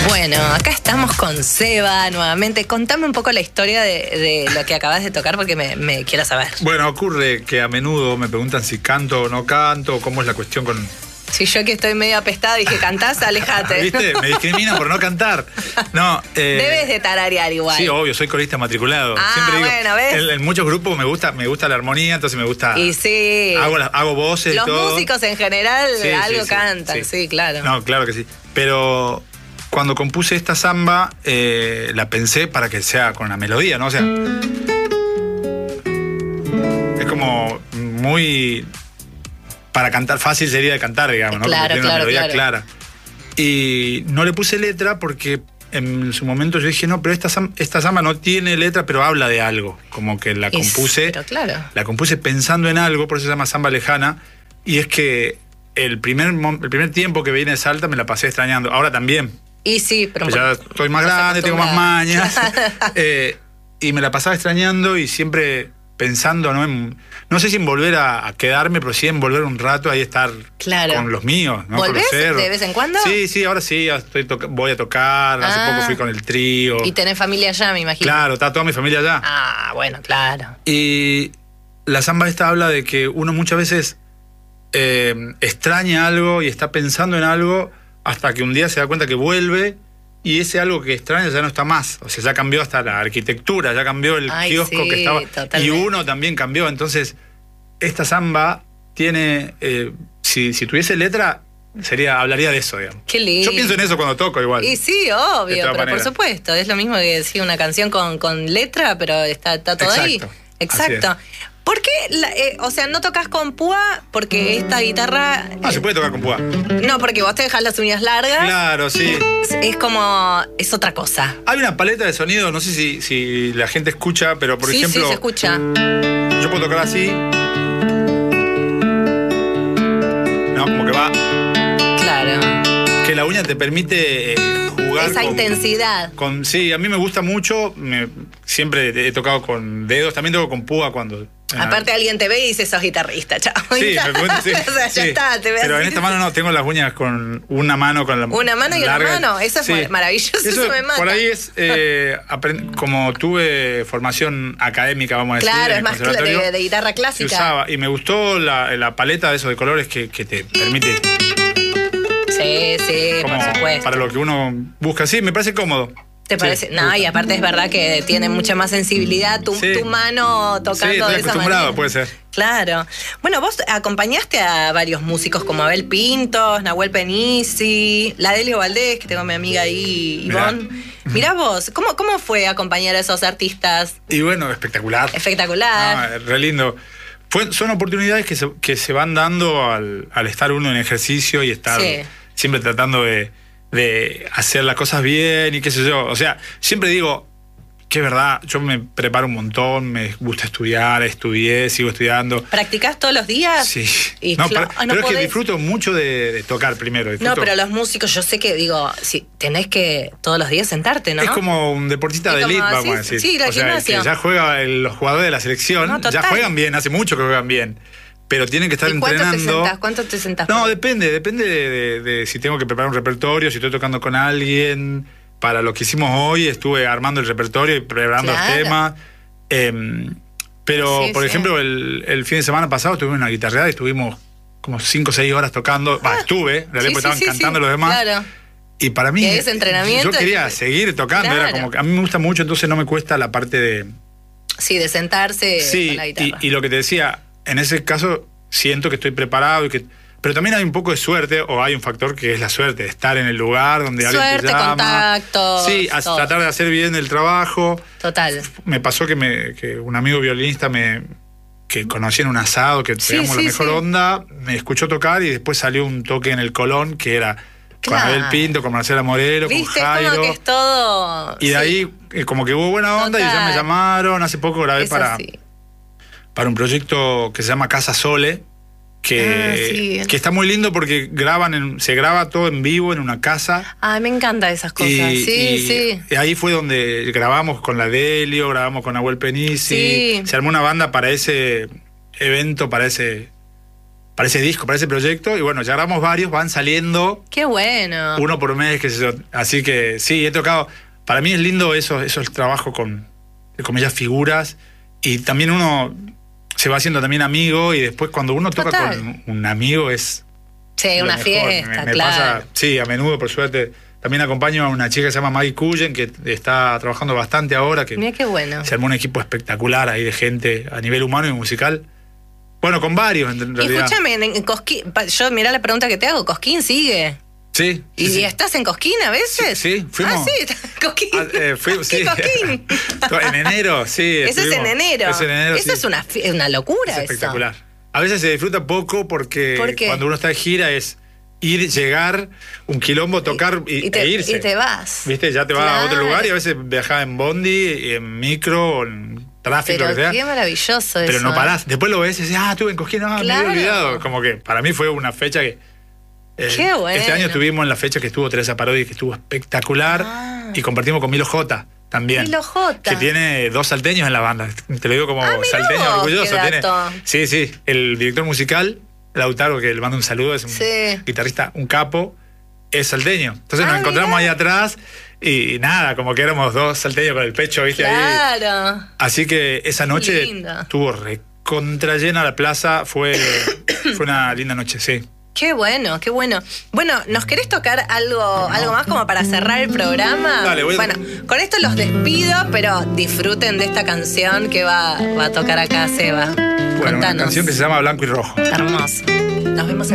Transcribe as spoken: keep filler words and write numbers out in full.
Bueno, acá estamos con Seba nuevamente. Contame un poco la historia de, de lo que acabas de tocar porque me, me quiero saber. Bueno, ocurre que a menudo me preguntan si canto o no canto, cómo es la cuestión con... Si yo que estoy medio apestada dije, ¿cantás? Alejate. ¿Viste? Me discriminan por no cantar. No, eh, debes de tararear igual. Sí, obvio, soy corista matriculado. Ah, Siempre digo, bueno, ¿ves? En, en muchos grupos me gusta, me gusta la armonía, entonces me gusta... Y sí. Hago, las- hago voces Los y todo. músicos en general Sí, sí, algo sí, cantan, sí. sí. claro. No, claro que sí. Pero cuando compuse esta samba, eh, la pensé para que sea con la melodía, ¿no? O sea, es como muy... Para cantar fácil sería de cantar, digamos, ¿no? Claro, Porque tiene claro, una melodía claro. clara. Y no le puse letra porque en su momento yo dije, no, pero esta, sam- esta samba no tiene letra, pero habla de algo. Como que la Es- compuse... Pero claro. La compuse pensando en algo, por eso se llama Samba Lejana. Y es que el primer, mom- el primer tiempo que vine de Salta me la pasé extrañando. Ahora también. Y sí, pero... Pues ya estoy más estás grande, tengo más acostumbrada. mañas. Eh, y me la pasaba extrañando y siempre pensando, ¿no? En, no sé si en volver a, a quedarme, pero sí en volver un rato ahí estar Claro. con los míos, ¿no? ¿Volvés Conocer. de vez en cuando? Sí, sí, ahora sí, ya estoy toca- voy a tocar. Hace Ah. poco fui con el trío. Y tenés familia allá, me imagino. Claro, está toda mi familia allá. Ah, bueno, claro. Y la samba esta habla de que uno muchas veces eh, extraña algo y está pensando en algo hasta que un día se da cuenta que vuelve y ese algo que extraña ya no está más. O sea, ya cambió hasta la arquitectura, ya cambió el Ay, kiosco sí, que estaba. totalmente. Y uno también cambió. Entonces, esta samba tiene, eh, si, si tuviese letra, sería, hablaría de eso, digamos. Qué lindo. Yo pienso en eso cuando toco igual. Y sí, De obvio, todas pero maneras. por supuesto. Es lo mismo que decir una canción con, con letra, pero está, está todo ahí. Exacto, Exacto. ¿Por qué? la- eh, o sea, no tocas con púa porque esta guitarra. Ah, se puede tocar con púa. No, porque vos te dejas las uñas largas. Claro, sí. Es, es como. Es otra cosa. Hay una paleta de sonido, no sé si, si la gente escucha, pero por sí, ejemplo, sí, se escucha. yo puedo tocar así. No, como que va. Claro. Que la uña te permite eh, jugar Esa con, intensidad. con- sí, a mí me gusta mucho. me- siempre he tocado con dedos, también toco con púa cuando. Aparte, alguien te ve y dice, sos guitarrista, chao. Sí, me cuento, sí, O sea, ya sí. está, te ves Pero en así. esta mano no, tengo las uñas con una mano con la Una mano y una larga. mano, eso es maravilloso, eso me mata. Por ahí es, eh, aprend- como tuve formación académica, vamos a decir. Claro, en es el más cla- conservatorio, de, de guitarra se clásica. usaba y me gustó la, la paleta de esos de colores que, que te permite Sí, sí, como por supuesto. para lo que uno busca. Sí, me parece cómodo. ¿Te parece? Sí, No, y aparte es verdad que tiene mucha más sensibilidad tu, Sí. tu mano tocando Sí, estoy de esa acostumbrado, manera. puede ser. Claro. Bueno, vos acompañaste a varios músicos como Abel Pintos, Nahuel Penisi, la Delio Valdés, que tengo a mi amiga ahí, Mirá. Ivonne. Mirá vos, ¿cómo, ¿cómo fue acompañar a esos artistas? Y bueno, espectacular. Espectacular. No, re lindo. Fue- son oportunidades que se, que se van dando al, al estar uno en ejercicio y estar Sí. siempre tratando de, de hacer las cosas bien y qué sé yo. O sea, siempre digo que es verdad, yo me preparo un montón, me gusta estudiar, estudié, sigo estudiando. ¿Practicás todos los días? Sí. Y No, claro, pero ah, no pero es que podés. disfruto mucho de, de tocar primero. No, disfruto- pero los músicos, yo sé que digo, si tenés que todos los días sentarte, ¿no? Es como un deportista Es de como elite, así, vamos a decir. sí, la o sea, el gimnasia. que ya juega, el- los jugadores de la selección, No, ya total. juegan bien, hace mucho que juegan bien. Pero tienen que estar ¿Y cuánto te entrenando. sentás? ¿Cuánto te sentás? No, depende, depende de, de- de si tengo que preparar un repertorio, si estoy tocando con alguien. Para lo que hicimos hoy, estuve armando el repertorio y preparando Claro. los temas. Em, pero, Sí, por sí. ejemplo, el, el fin de semana pasado tuvimos una guitarreada y estuvimos como cinco o seis horas tocando. Va, estuve, en realidad Sí, porque sí, estaban sí, cantando sí, los demás. Claro. Y para mí, Y ese entrenamiento- yo quería seguir tocando. Era Claro. como que a mí me gusta mucho, entonces no me cuesta la parte de. Sí, de sentarse Sí, con la y, guitarra. y lo que te decía, en ese caso siento que estoy preparado y que. Pero también hay un poco de suerte, o hay un factor que es la suerte, de estar en el lugar donde alguien Suerte, te llama. contactos, Sí, a todo. tratar de hacer bien el trabajo. Total. Me pasó que, me, que un amigo violinista me que conocí en un asado, que Sí, pegamos sí, la mejor sí. onda, me escuchó tocar y después salió un toque en el Colón que era Claro. con Abel Pinto, con Marcela Morelo, con ¿Viste? Jairo. Como que es todo. Y de sí, ahí eh, como que hubo buena onda y ya Total. me llamaron. Hace poco grabé es para, así. para un proyecto que se llama Casa Sole, que, Ah, sí. que está muy lindo porque graban en- se graba todo en vivo en una casa. Ay, me encantan esas cosas. Y, sí, y- sí. y ahí fue donde grabamos con la Delio, grabamos con Nahuel Penisi. Sí. Se armó una banda para ese evento, para ese para ese disco, para ese proyecto, y bueno, ya grabamos varios, van saliendo. Qué bueno. Uno por mes, qué sé yo. Así que sí, he tocado. Para mí es lindo eso, eso es el trabajo con, con ellas figuras, y también uno se va haciendo también amigo, y después cuando uno toca Total. con un amigo es... Sí, lo una mejor. fiesta, me, me claro. pasa, sí, a menudo, por suerte. También acompaño a una chica que se llama Maggie Cullen, que está trabajando bastante ahora, que Mira qué bueno. se armó un equipo espectacular ahí de gente a nivel humano y musical. Bueno, con varios, en Y realidad. escúchame, en en Cosquín, pa- yo mirá la pregunta que te hago, ¿Cosquín sigue? Sí. ¿Y sí, sí. estás en Cosquín a veces? Sí, sí, fuimos. Ah, sí, Cosquín. Ah, eh, fui- sí. ¿Qué Cosquín? En enero, sí. Eso es en estuvimos- enero. Eso, en enero, Eso sí. es una, fi- una locura. Es eso. espectacular. A veces se disfruta poco porque ¿Por qué? cuando uno está de gira es ir, llegar, un quilombo, tocar y, y te, e irse. y te vas. ¿Viste? Ya te vas a otro Claro. lugar, y a veces viajás en bondi, en micro, o en tráfico, Pero lo que sea. qué maravilloso Pero eso. no ¿eh? parás. Después lo ves y dices, ah, estuve en Cosquín, ah, me Claro. había olvidado. Como que para mí fue una fecha que... eh, Qué bueno. Este año estuvimos en la fecha que estuvo Teresa Parodi, que estuvo espectacular, Ah. y compartimos con Milo J también. Milo J. Que tiene dos salteños en la banda. Te lo digo como Ah, mirá salteño vos, orgulloso. qué Tiene, dato. sí, sí. El director musical, Lautaro, que le mando un saludo, es un Sí. guitarrista, un capo, es salteño. Entonces Ah, nos encontramos mirá. ahí atrás y napa, como que éramos dos salteños con el pecho, ¿viste? Ahí. Claro. Así que esa noche linda. estuvo recontra llena la plaza. Fue, fue una linda noche, sí. Qué bueno, qué bueno. Bueno, ¿nos querés tocar algo, algo más como para cerrar el programa? Dale, voy a- Bueno, con esto los despido, pero disfruten de esta canción que va, va a tocar acá Seba. Bueno, una Contanos. canción que se llama Blanco y Rojo. Hermoso. Nos vemos